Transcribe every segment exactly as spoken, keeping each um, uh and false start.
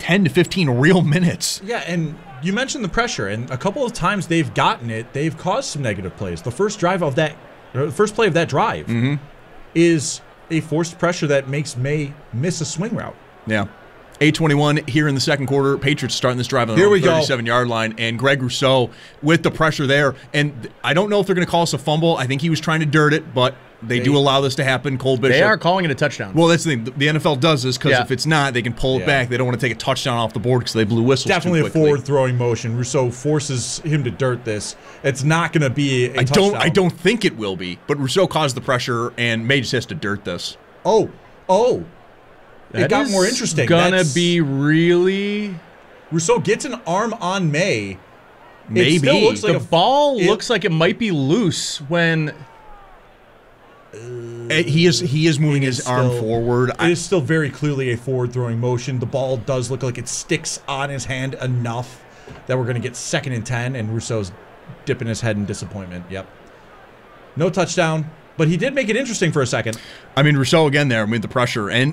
ten to fifteen real minutes. Yeah, and you mentioned the pressure, and a couple of times they've gotten it, they've caused some negative plays. The first drive of that, the first play of that drive mm-hmm. is a forced pressure that makes May miss a swing route. Yeah. eight twenty-one here in the second quarter. Patriots starting this drive on the thirty-seven-yard line, and Greg Rousseau with the pressure there. And I don't know if they're going to call us a fumble. I think he was trying to dirt it, but they, they do allow this to happen. Cole Bishop. They are calling it a touchdown. Well, that's the thing. The N F L does this because yeah. if it's not, they can pull it yeah. back. They don't want to take a touchdown off the board because they blew whistles Definitely too a quickly. forward-throwing motion. Rousseau forces him to dirt this. It's not going to be a I touchdown. don't. I don't think it will be. But Rousseau caused the pressure, and May just has to dirt this. Oh, oh. That it got is more interesting. Gonna That's, be really. Rousseau gets an arm on May. Maybe It still looks like the a, ball it, looks like it might be loose when. Uh, he is. He is moving his still, arm forward. It I, is still very clearly a forward-throwing motion. The ball does look like it sticks on his hand enough that we're going to get second and ten, and Rousseau's dipping his head in disappointment. Yep. No touchdown, but he did make it interesting for a second. I mean, Rousseau again there with the pressure, and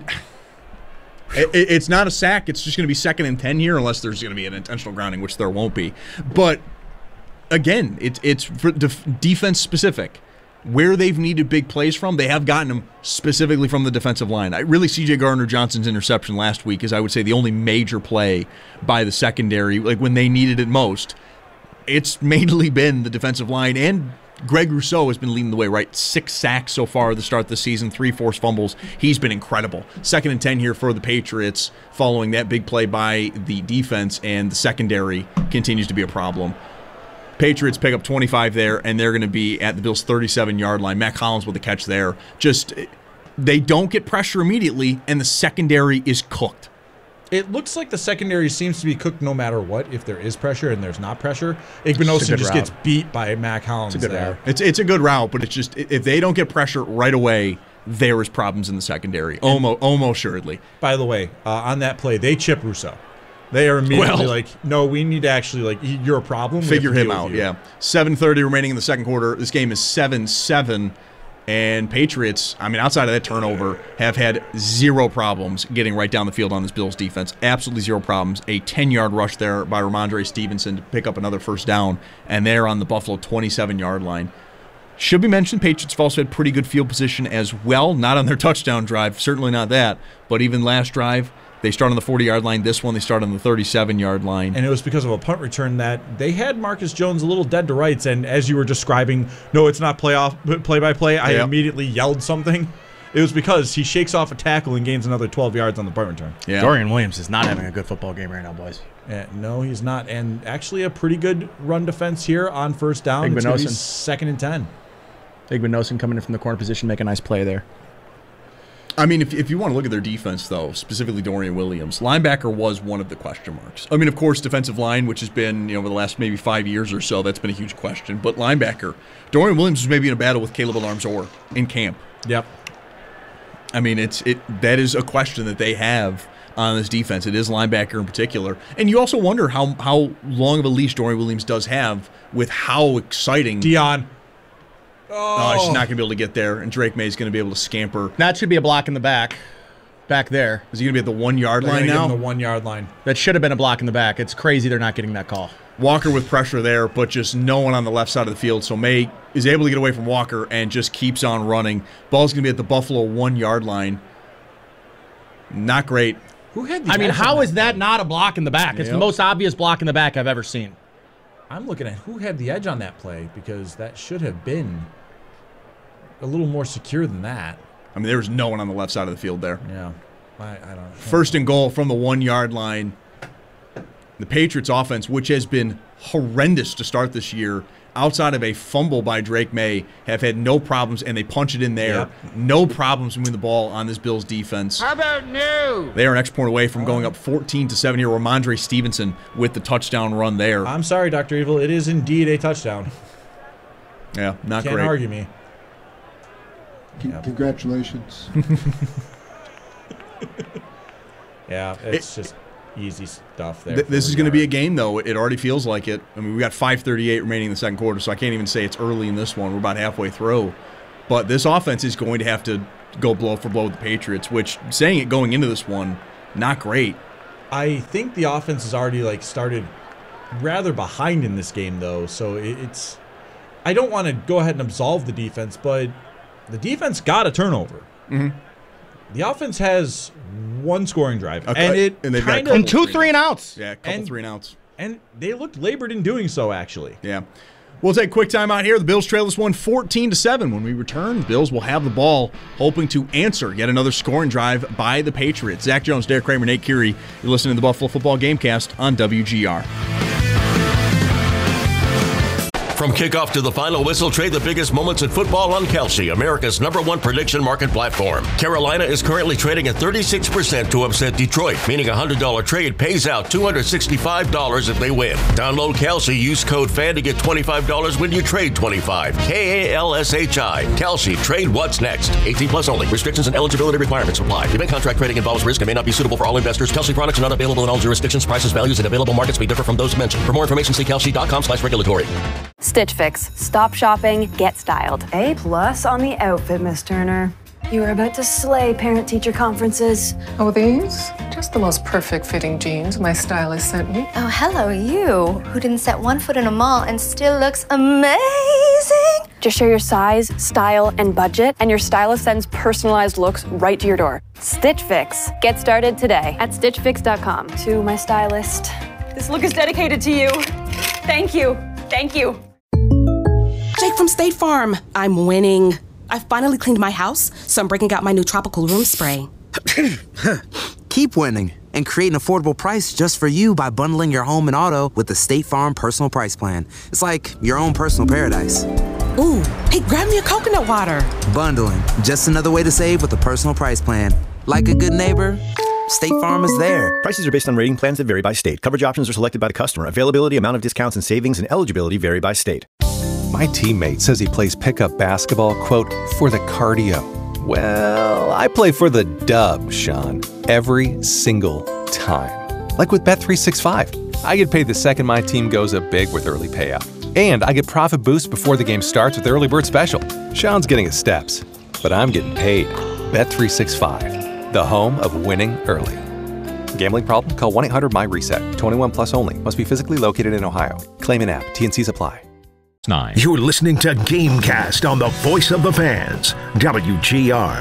it, it, it's not a sack. It's just going to be second and ten here, unless there's going to be an intentional grounding, which there won't be. But again, it's it's for def- defense specific. Where they've needed big plays from, they have gotten them specifically from the defensive line. I really, C J Gardner-Johnson's interception last week is, I would say, the only major play by the secondary, like when they needed it most. It's mainly been the defensive line, and Greg Rousseau has been leading the way, right? Six sacks so far at the start of the season, three forced fumbles. He's been incredible. Second and ten here for the Patriots following that big play by the defense, and the secondary continues to be a problem. Patriots pick up twenty-five there, and they're going to be at the Bills' thirty-seven-yard line. Matt Collins with the catch there. Just, they don't get pressure immediately, and the secondary is cooked. It looks like the secondary seems to be cooked no matter what, if there is pressure and there's not pressure. Igbinosun just route. gets beat by Matt Collins it's a good there. Route. It's, it's a good route, but it's just, if they don't get pressure right away, there is problems in the secondary, almost, almost assuredly. By the way, uh, on that play, they chip Rousseau. They are immediately well, like, no, we need to actually, like, you're a problem. Figure him out, yeah. seven thirty remaining in the second quarter. This game is seven seven, and Patriots, I mean, outside of that turnover, have had zero problems getting right down the field on this Bills defense. Absolutely zero problems. A ten-yard rush there by Ramondre Stevenson to pick up another first down, and they're on the Buffalo twenty-seven-yard line. Should be mentioned, Patriots have also had pretty good field position as well. Not on their touchdown drive, certainly not that, but even last drive, they start on the forty-yard line. This one, they start on the thirty-seven-yard line. And it was because of a punt return that they had Marcus Jones a little dead to rights. And as you were describing, no, it's not play-off, play-by-play, I yep. immediately yelled something. It was because he shakes off a tackle and gains another twelve yards on the punt return. Yeah. Dorian Williams is not having a good football game right now, boys. Uh, no, he's not. And actually a pretty good run defense here on first down. It's going to be second and ten. Igbinosun coming in from the corner position, make a nice play there. I mean, if if you want to look at their defense, though, specifically Dorian Williams, linebacker was one of the question marks. I mean, of course, defensive line, which has been, you know, over the last maybe five years or so, that's been a huge question. But linebacker, Dorian Williams was maybe in a battle with Caleb Alarm-Zor in camp. Yep. I mean, it's it that is a question that they have on this defense. It is linebacker in particular. And you also wonder how, how long of a leash Dorian Williams does have with how exciting. Dion. Oh, he's not going to be able to get there, and Drake May is going to be able to scamper. That should be a block in the back, back there. Is he going to be at the one-yard line now? now? Give him the one-yard line. That should have been a block in the back. It's crazy they're not getting that call. Walker with pressure there, but just no one on the left side of the field. So May is able to get away from Walker and just keeps on running. Ball's going to be at the Buffalo one-yard line. Not great. Who had the I mean, how that is that play? not a block in the back? It's yep. the most obvious block in the back I've ever seen. I'm looking at who had the edge on that play, because that should have been a little more secure than that. I mean, there was no one on the left side of the field there. Yeah. I, I don't know. First and goal from the one-yard line. The Patriots offense, which has been horrendous to start this year, outside of a fumble by Drake May, have had no problems, and they punch it in there. Yep. No problems moving the ball on this Bills defense. How about new? They are an extra point away from going up fourteen to seven here. Ramondre Stevenson with the touchdown run there. I'm sorry, Doctor Evil. It is indeed a touchdown. Yeah, not Can't great. Can't argue me. C- yep. Congratulations. Yeah, it's it, just easy stuff there. Th- this is going to be a game, though. It already feels like it. I mean, we got five thirty-eight remaining in the second quarter, so I can't even say it's early in this one. We're about halfway through. But this offense is going to have to go blow for blow with the Patriots, which, saying it going into this one, not great. I think the offense has already like started rather behind in this game, though. So it, it's. I don't want to go ahead and absolve the defense, but the defense got a turnover. Mm-hmm. The offense has one scoring drive, Okay. and it And they've got a kind couple And of two three and outs. Yeah, a couple And- three and outs. and they looked labored in doing so. Actually, Yeah. We'll take a quick time out here. The Bills trail this one fourteen to seven. When we return, the Bills will have the ball, hoping to answer yet another scoring drive by the Patriots. Zach Jones, Derek Kramer, Nate Curie. You're listening to the Buffalo Football Gamecast on W G R. From kickoff to the final whistle, trade the biggest moments in football on Kalshi, America's number one prediction market platform. Carolina is currently trading at thirty-six percent to upset Detroit, meaning a one hundred dollars trade pays out two hundred sixty-five dollars if they win. Download Kalshi, use code FAN to get twenty-five dollars when you trade twenty-five dollars. K A L S H I. Kalshi, trade what's next. eighteen plus only. Restrictions and eligibility requirements apply. Event contract trading involves risk and may not be suitable for all investors. Kalshi products are not available in all jurisdictions. Prices, values, and available markets may differ from those mentioned. For more information, see kalshi.com slash regulatory. Stitch Fix. Stop shopping, get styled. A plus on the outfit, Miss Turner. You are about to slay parent-teacher conferences. Oh, these? Just the most perfect fitting jeans my stylist sent me. Oh, hello, you, who didn't set one foot in a mall and still looks amazing. Just share your size, style, and budget, and your stylist sends personalized looks right to your door. Stitch Fix. Get started today at stitch fix dot com. To my stylist. This look is dedicated to you. Thank you. Thank you. Jake from State Farm. I'm winning. I finally cleaned my house, so I'm breaking out my new tropical room spray. Keep winning and create an affordable price just for you by bundling your home and auto with the State Farm Personal Price Plan. It's like your own personal paradise. Ooh, hey, grab me a coconut water. Bundling, just another way to save with the Personal Price Plan. Like a good neighbor, State Farm is there. Prices are based on rating plans that vary by state. Coverage options are selected by the customer. Availability, amount of discounts and savings, and eligibility vary by state. My teammate says he plays pickup basketball, quote, for the cardio. Well, I play for the dub, Sean, every single time. Like with Bet three sixty-five. I get paid the second my team goes up big with early payout. And I get profit boost before the game starts with the early bird special. Sean's getting his steps, but I'm getting paid. Bet three sixty-five, the home of winning early. Gambling problem? Call one eight hundred M Y reset. twenty-one plus only. Must be physically located in Ohio. Claim an app. T N Cs apply. Nine. You're listening to Gamecast on the Voice of the Fans, W G R.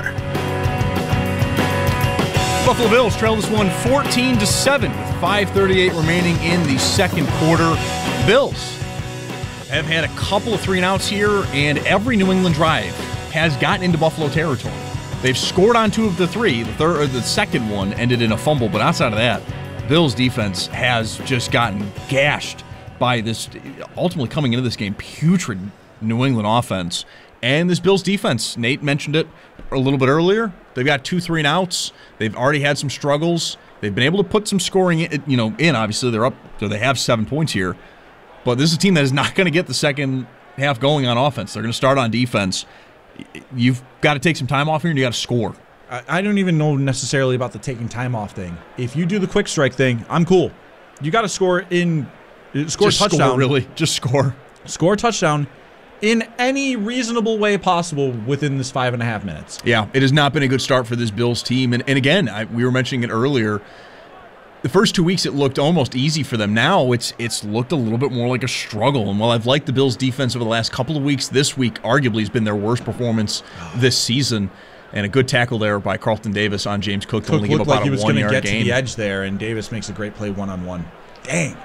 Buffalo Bills trail this one fourteen to seven with five thirty-eight remaining in the second quarter. Bills have had a couple of three and outs here, and every New England drive has gotten into Buffalo territory. They've scored on two of the three. The third, or the second one ended in a fumble, but outside of that, Bills defense has just gotten gashed by this, ultimately coming into this game, putrid New England offense. And this Bills defense, Nate mentioned it a little bit earlier. They've got two three and outs. They've already had some struggles. They've been able to put some scoring in, you know, in. Obviously, they're up, so they have seven points here. But this is a team that is not going to get the second half going on offense. They're going to start on defense. You've got to take some time off here, and you got to score. I, I don't even know necessarily about the taking time off thing. If you do the quick strike thing, I'm cool. You got to score in, score Just a touchdown. Score, really. Just score. Score a touchdown in any reasonable way possible within this five and a half minutes. Yeah, it has not been a good start for this Bills team. And, and again, I, we were mentioning it earlier. The first two weeks, it looked almost easy for them. Now, it's it's looked a little bit more like a struggle. And while I've liked the Bills' defense over the last couple of weeks, this week arguably has been their worst performance this season. And a good tackle there by Carlton Davis on James Cook to Cook only give looked about like he a was going to one-yard get gain. to the edge there, and Davis makes a great play one-on-one. Dang.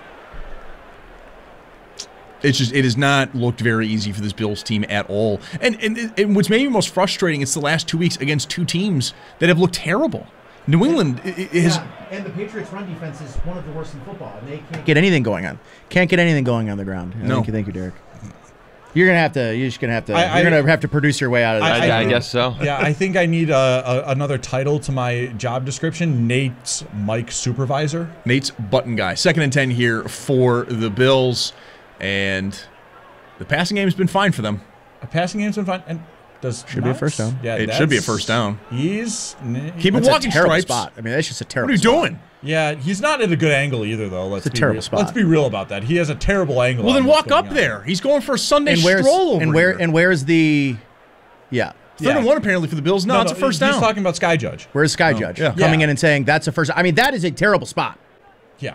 It's just it has not looked very easy for this Bills team at all. And, and and what's maybe most frustrating is the last two weeks against two teams that have looked terrible. New England is, yeah, and the Patriots' run defense is one of the worst in football, and they can't get anything going on. Can't get anything going on the ground. No. Thank you, thank you, Derek. You're gonna have to. You're just gonna have to. I, you're I, gonna have to produce your way out of this. I, I, I guess so. Yeah, I think I need a, a, another title to my job description. Nate's Mike Supervisor. Nate's button guy. Second and ten here for the Bills, and the passing game has been fine for them. A passing game's been fine, and does should be a first down. Yeah, it should be a first down. He's keep it walking a terrible stripes. Spot. I mean, that's just a terrible. What are you spot. doing? Yeah, he's not at a good angle either, though. Let's it's a be terrible real. spot. Let's be real about that. He has a terrible angle. Well, then walk up on. there. He's going for a Sunday and where's, stroll over and where here. and where's the? Yeah. Third Yeah. and one apparently for the Bills. No, No, it's no, a first he's down. talking about Sky Judge. Where's Sky Oh, Judge yeah. coming Yeah. in and saying that's a first? I mean, that is a terrible spot. Yeah.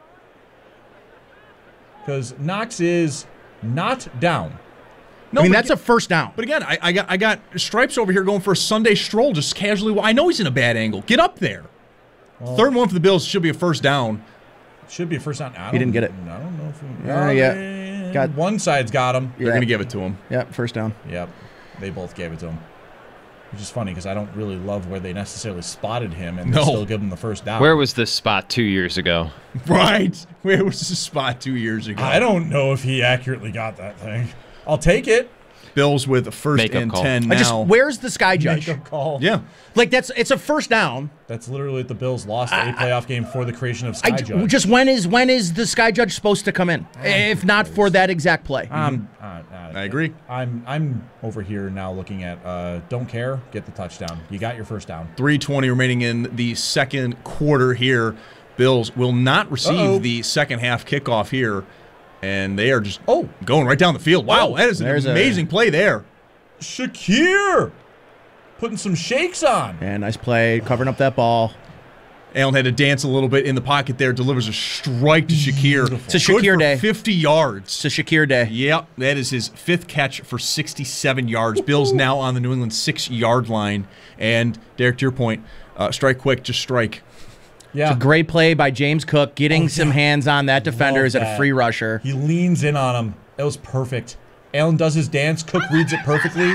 Because Knox is not down. No, I mean, but that's a first down. But again, I, I got I got Stripes over here going for a Sunday stroll, just casually. I know he's in a bad angle. Get up there. Well, Third and one for the Bills should be a first down. Should be a first down. I He didn't get it. I don't know if he, Uh, oh, yeah. eh, Got- one side's got him. They're Yeah. going to give it to him. Yep, first down. Yep. They both gave it to him. Which is funny because I don't really love where they necessarily spotted him and No. they still give him the first down. Where was this spot two years ago? Right. Where was the spot two years ago? I don't know if he accurately got that thing. I'll take it. Bills with a first Make-up and call. ten I just now. where's the Sky Judge? Make a call. Yeah. Like that's it's a first down. That's literally what the Bills lost a playoff game for the creation of I Sky d- Judge. just when is when is the Sky Judge supposed to come in? If not for that exact play. Um, uh, uh, I agree. I'm I'm over here now looking at uh, don't care, get the touchdown. You got your first down. three twenty remaining in the second quarter here. Bills will not receive Uh-oh. the second half kickoff here, and they are just oh going right down the field. Wow, Oh, that is an there's a- amazing play there. Shakir putting some shakes on. And nice play, covering up that ball. Allen had to dance a little bit in the pocket there, delivers a strike to Shakir. It's a Good Shakir for day. fifty yards. It's a Shakir day. Yep, that is his fifth catch for sixty-seven yards. Bills now on the New England six-yard line. And, Derek, to your point, uh, strike quick, just strike. Yeah. It's a great play by James Cook, getting Oh, some yeah. hands on that defender Love as a that. free rusher. He leans in on him. That was perfect. Allen does his dance. Cook reads it perfectly.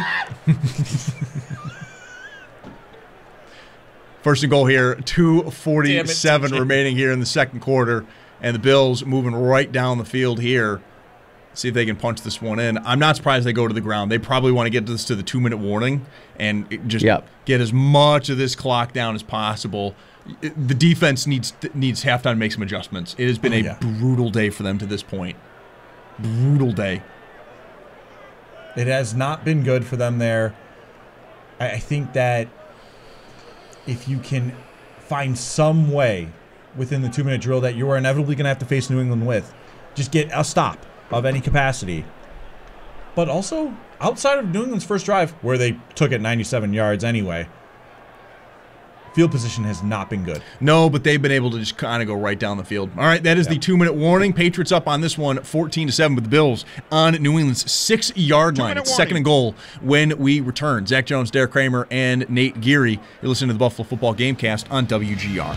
First and goal here, two forty-seven Damn it, remaining here in the second quarter, and the Bills moving right down the field here. See if they can punch this one in. I'm not surprised they go to the ground. They probably want to get this to the two-minute warning and it- just Yep. get as much of this clock down as possible. It- The defense needs needs halftime to make some adjustments. It has been Oh, a yeah. brutal day for them to this point. Brutal day. It has not been good for them there. I, I think that if you can find some way within the two-minute drill that you are inevitably going to have to face New England with, just get a stop of any capacity. But also, outside of New England's first drive, where they took it ninety-seven yards anyway, field position has not been good. No, but they've been able to just kind of go right down the field. All right, that is the two-minute warning. Patriots up on this one, fourteen to seven, with the Bills on New England's six-yard line. It's second and goal when we return. Zach Jones, Derek Kramer, and Nate Geary. You're listening to the Buffalo Football Gamecast on W G R.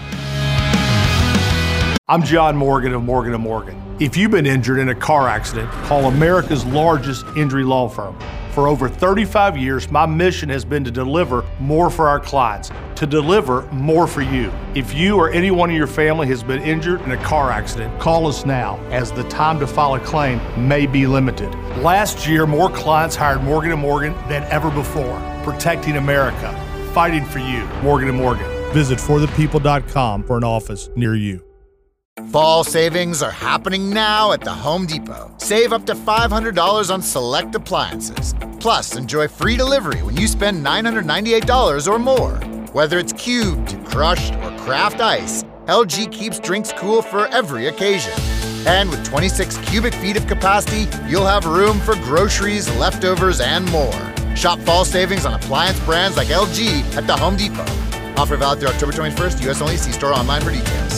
I'm John Morgan of Morgan and Morgan. If you've been injured in a car accident, call America's largest injury law firm. For over thirty-five years, my mission has been to deliver more for our clients, to deliver more for you. If you or anyone in your family has been injured in a car accident, call us now, as the time to file a claim may be limited. Last year, more clients hired Morgan and Morgan than ever before, protecting America, fighting for you. Morgan and Morgan. Visit for the people dot com for an office near you. Fall savings are happening now at the Home Depot. Save up to five hundred dollars on select appliances. Plus, enjoy free delivery when you spend nine hundred ninety-eight dollars or more. Whether it's cubed, crushed, or craft ice, L G keeps drinks cool for every occasion. And with twenty-six cubic feet of capacity, you'll have room for groceries, leftovers, and more. Shop fall savings on appliance brands like L G at the Home Depot. Offer valid through October twenty-first, U S only. See store online for details.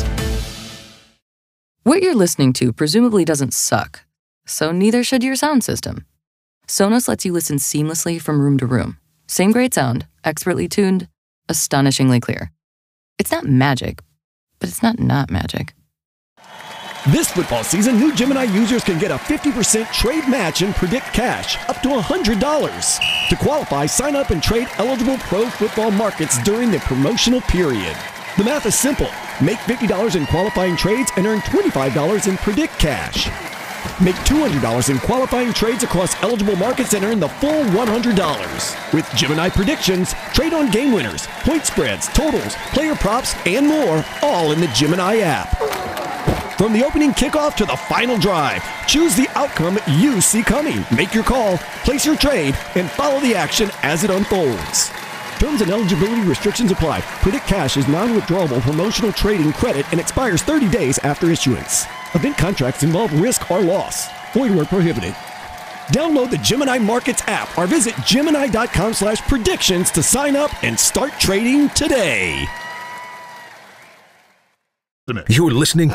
What you're listening to presumably doesn't suck, so neither should your sound system. Sonos lets you listen seamlessly from room to room. Same great sound, expertly tuned, astonishingly clear. It's not magic, but it's not not magic. This football season, new Gemini users can get a fifty percent trade match and predict cash up to one hundred dollars. To qualify, sign up and trade eligible pro football markets during the promotional period. The math is simple. Make fifty dollars in qualifying trades and earn twenty-five dollars in predict cash. Make two hundred dollars in qualifying trades across eligible markets and earn the full one hundred dollars. With Gemini Predictions, trade on game winners, point spreads, totals, player props, and more, all in the Gemini app. From the opening kickoff to the final drive, choose the outcome you see coming. Make your call, place your trade, and follow the action as it unfolds. Terms and eligibility restrictions apply. Predict Cash is non-withdrawable promotional trading credit and expires thirty days after issuance. Event contracts involve risk or loss. Void where prohibited. Download the Gemini Markets app or visit Gemini.com slash predictions to sign up and start trading today. You're listening